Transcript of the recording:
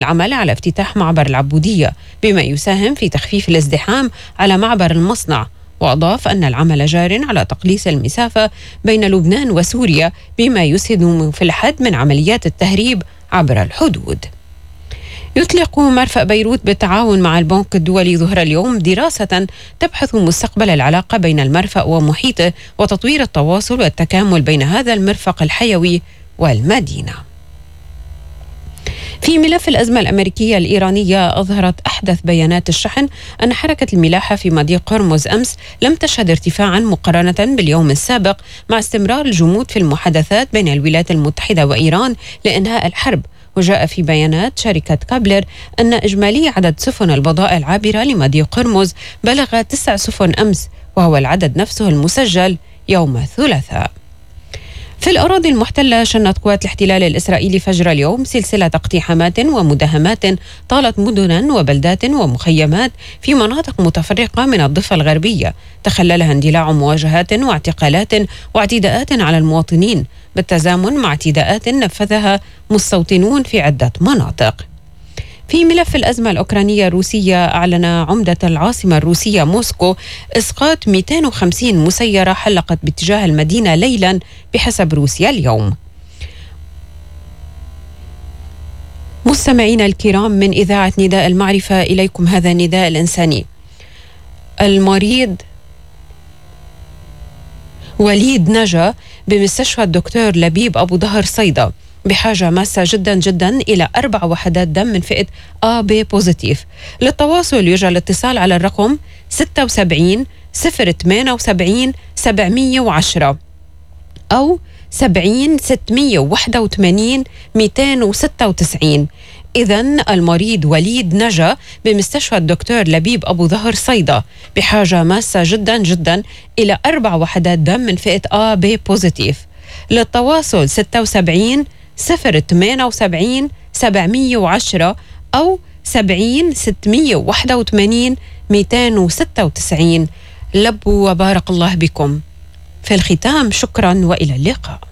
العمل على افتتاح معبر العبودية بما يساهم في تخفيف الازدحام على معبر المصنع. وأضاف أن العمل جار على تقليص المسافة بين لبنان وسوريا بما يسهم في الحد من عمليات التهريب عبر الحدود. يطلق مرفأ بيروت بالتعاون مع البنك الدولي ظهر اليوم دراسة تبحث مستقبل العلاقة بين المرفأ ومحيطه وتطوير التواصل والتكامل بين هذا المرفق الحيوي والمدينة. في ملف الأزمة الأمريكية الإيرانية، أظهرت أحدث بيانات الشحن أن حركة الملاحة في مضيق هرمز أمس لم تشهد ارتفاعا مقارنة باليوم السابق، مع استمرار الجمود في المحادثات بين الولايات المتحدة وإيران لإنهاء الحرب. وجاء في بيانات شركة كابلر أن إجمالي عدد سفن البضائع العابرة لمضيق هرمز بلغ 9 سفن أمس، وهو العدد نفسه المسجل يوم الثلاثاء. في الأراضي المحتلة، شنت قوات الاحتلال الإسرائيلي فجر اليوم سلسلة اقتحامات ومداهمات طالت مدنا وبلدات ومخيمات في مناطق متفرقة من الضفة الغربية، تخللها اندلاع مواجهات واعتقالات واعتداءات على المواطنين، بالتزامن مع اعتداءات نفذها مستوطنون في عدة مناطق. في ملف الأزمة الأوكرانية الروسية، أعلن عمدة العاصمة الروسية موسكو إسقاط 250 مسيرة حلقت باتجاه المدينة ليلا بحسب روسيا اليوم. مستمعينا الكرام، من إذاعة نداء المعرفة إليكم هذا النداء الإنساني. المريض وليد نجا بمستشفى الدكتور لبيب أبو ظهر صيدا بحاجة ماسة جدا جدا إلى 4 وحدات دم من فئة AB بوزيتيف. للتواصل يرجى الاتصال على الرقم 76 078 710 أو 70 681 296. إذن المريض وليد نجا بمستشفى الدكتور لبيب أبو ظهر صيدا بحاجة ماسة جدا جدا إلى 4 وحدات دم من فئة AB بوزيتيف. للتواصل 76 078 710 أو 70 681 296. لبوا وبارك الله بكم. في الختام، شكرا وإلى اللقاء.